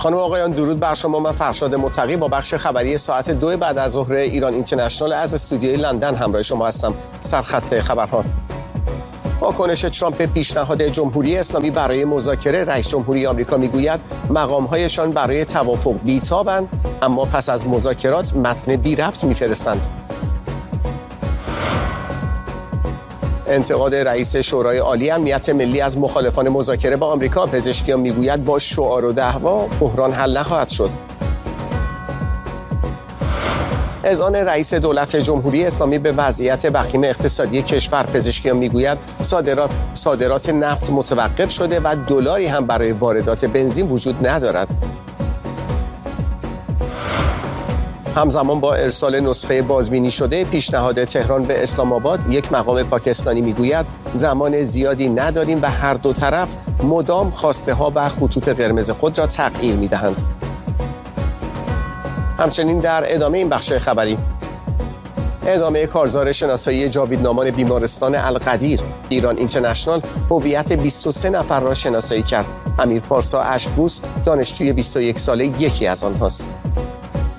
خانم و آقایان درود بر شما. من فرشاد متقی با بخش خبری ساعت 2 بعد از ظهر ایران اینترنشنال از استودیوی لندن همراه شما هستم. سرخط خبرها: واکنش ترامپ به پیشنهاد جمهوری اسلامی برای مذاکره. رئیس جمهوری آمریکا میگوید مقام‌هایشان برای توافق بی‌تابند، اما پس از مذاکرات متن بی ربط می‌فرستند. انتقاد رئیس شورای عالی امنیت ملی از مخالفان مذاکره با آمریکا. پزشکیان میگوید با شعار و دعوا بحران حل نخواهد شد. اذعان رئیس دولت جمهوری اسلامی به وضعیت وخیم اقتصادی کشور. پزشکیان میگوید صادرات نفت متوقف شده و دلاری هم برای واردات بنزین وجود ندارد. همزمان با ارسال نسخه بازبینی شده پیشنهاد تهران به اسلام آباد، یک مقام پاکستانی میگوید زمان زیادی نداریم و هر دو طرف مدام خواسته ها و خطوط قرمز خود را تغییر میدهند. همچنین در ادامه این بخش خبری: ادامه کارزار شناسایی جاویدنامان بیمارستان القدیر. ایران اینترنشنال هویت 23 نفر را شناسایی کرد. امیر پارسا اشکبوس دانشجوی 21 ساله یکی از آنهاست.